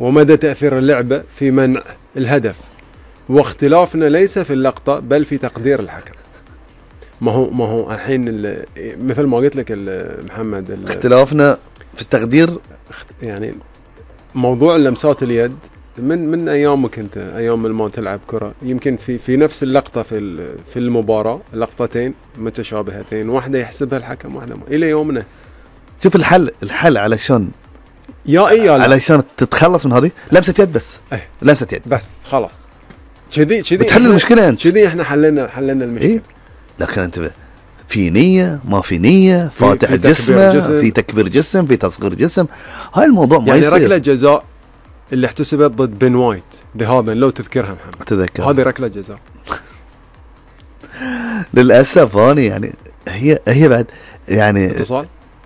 ومدى تأثير اللعبة في منع الهدف، واختلافنا ليس في اللقطة بل في تقدير الحكم. ما هو الحين مثل ما قلت لك محمد، اختلافنا في التقدير. يعني موضوع لمسات اليد من ايامك انت، ايام ما تلعب كرة، يمكن في نفس اللقطة في المباراة لقطتين متشابهتين، واحدة يحسبها الحكم واحدة ما. الى يومنا شوف الحل علشان علشان تتخلص من هذه لمسة يد بس. لمسة يد بس خلاص، كذي بتحل المشكلة انت. كذي احنا حلنا المشكلة. لكن انت في نية ما في نية، فاتح جسمه، في تكبير جسم، في تصغير جسم، هاي الموضوع ما يصير. يعني ركلة جزاء اللي احتسبت ضد بن وايت ذهابا، لو تذكرها محمد، اتذكر هذه ركلة جزاء. للأسف أنا يعني هي بعد يعني اتصال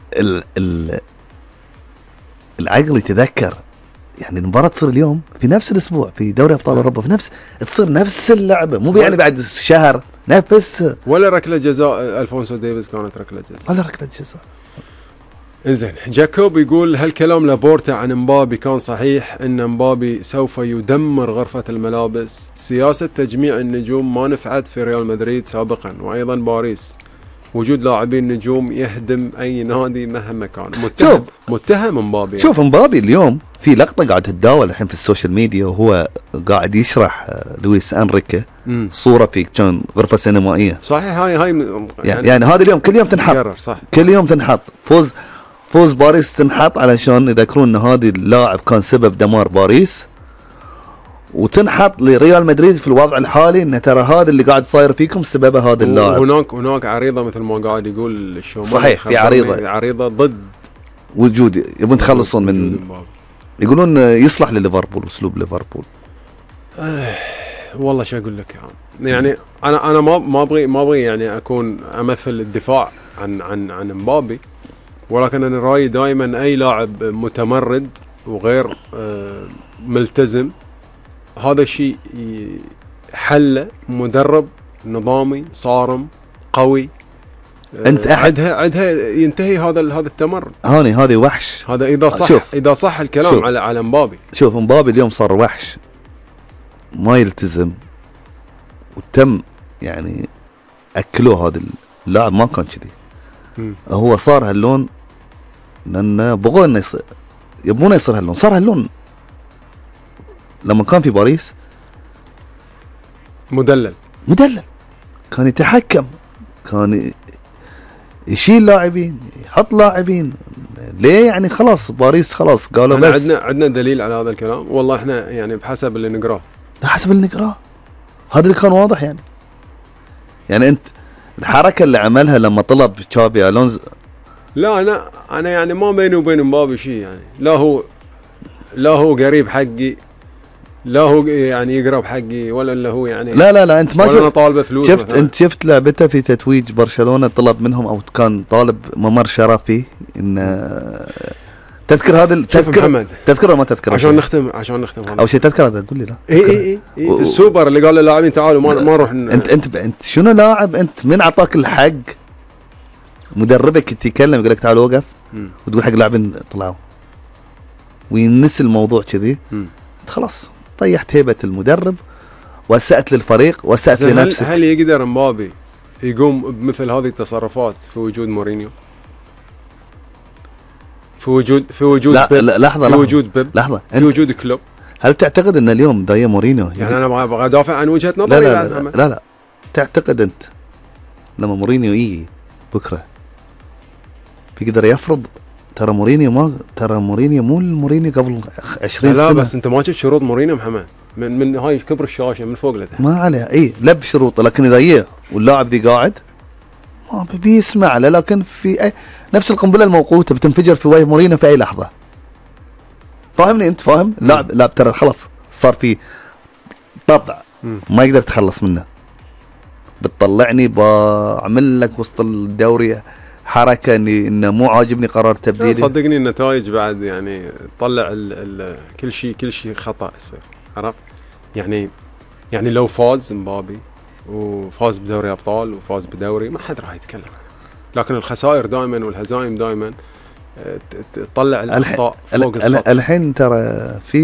العقل يتذكر يعني المباراة تصير اليوم في نفس الأسبوع في دوري أبطال أوروبا، تصير نفس اللعبة، مو يعني بعد شهر نفس. ولا ركلة جزاء ألفونسو ديفيز كانت ركلة جزاء، ولا ركلة جزاء. انزين، جاكوب يقول هل كلام لابورتا عن مبابي كان صحيح ان مبابي سوف يدمر غرفة الملابس؟ سياسة تجميع النجوم ما نفعت في ريال مدريد سابقا وأيضا باريس، وجود لاعبين نجوم يهدم أي نادي مهما كان. متهم مبابي. شوف مبابي اليوم في لقطة قاعد تتداول الحين في السوشيال ميديا وهو قاعد يشرح لويس أنريكي صورة في كان غرفة سينمائية. صحيح، هاي يعني هذا اليوم كل يوم تنحط، صح. كل يوم تنحط فوز باريس تنحط علشان يذكرون ان هذا اللاعب كان سبب دمار باريس، وتنحط لريال مدريد في الوضع الحالي ان ترى هذا اللي قاعد صاير فيكم سبب هذا اللاعب. هناك عريضه مثل ما قاعد يقول الشومان. صحيح، في عريضه ضد وجود، يبون تخلصون من، يقولون يصلح لليفربول اسلوب ليفربول. والله شو اقول لك يعني انا ما ابغي يعني اكون امثل الدفاع عن مبابي، ولكن انا رايي دائما اي لاعب متمرد وغير ملتزم هذا الشيء حله مدرب نظامي صارم قوي، انت عدها ينتهي هذا التمرد. هذه وحش هذا اذا صح الكلام على مبابي. شوف مبابي اليوم صار وحش ما يلتزم، وتم يعني اكلوه هذا اللاعب، ما كان كذي. هو صار هاللون لأنه بغوا إنه يبونه يصير هاللون، صار هاللون لما كان في باريس مدلل كان يتحكم، كان يشيل لاعبين، يحط لاعبين. ليه يعني خلاص باريس خلاص قالوا بس. عندنا دليل على هذا الكلام، والله احنا يعني بحسب اللي نقراه. هذا اللي كان واضح يعني انت الحركة اللي عملها لما طلب تشابي ألونزو. لا أنا يعني ما بيني وبين مبابي شيء، يعني لا هو قريب حقي، لا هو يعني يقرب حقي، ولا هو يعني لا انت ما شفت طالبه فلوس. شفت لعبته في تتويج برشلونة، طلب منهم او كان طالب ممر شرفي ان تذكر هذا تذكر ما تذكر عشان نختم او شيء تذكر هذا، قول لي لا. اي السوبر اللي قال للاعبين تعالوا ما نروح. انت شنو لاعب انت؟ من اعطاك الحق؟ مدربك يتكلم يقول لك تعال وقف وتقول حق لاعبين طلعوا وينسي الموضوع كذي. خلاص طيحت هيبة المدرب، وسأت للفريق، وسأت لنفسك. هل يقدر مبابي يقوم بمثل هذه التصرفات في وجود مورينيو؟ في وجود بيب؟ لحظة، في وجود بيب، في وجود كلوب. هل تعتقد ان اليوم دايا مورينيو يعني انا ابغى ادافع عن وجهة نظري؟ لا تعتقد انت لما مورينيو يجي بكره بيقدر يفرض؟ ترى مورينيو مو المورينيو قبل 20 سنة. لا بس انت ما شفت شروط مورينيو محمد من هاي كبر الشاشة من فوق لتحت. ما عليه لب شروطه، لكن اذا جه واللاعب ذي قاعد ما بيسمع له. لكن في نفس القنبلة الموقوتة بتنفجر في وجه مورينيو في اي لحظة. فاهمني انت؟ فاهم؟ لاعب ترى خلاص صار في طبع ما يقدر يتخلص منه. بتطلعني بعمل لك وسط الدوري حركة انه مو عاجبني قرار تبديلي. صدقني النتائج بعد يعني طلع كل شيء خطأ يصير، عرفت؟ يعني لو فاز مبابي وفاز بدوري ابطال وفاز بدوري ما حد راح يتكلم، لكن الخسائر دائما والهزائم دائما تطلع الاخطاء فوق السطح. الحين ترى في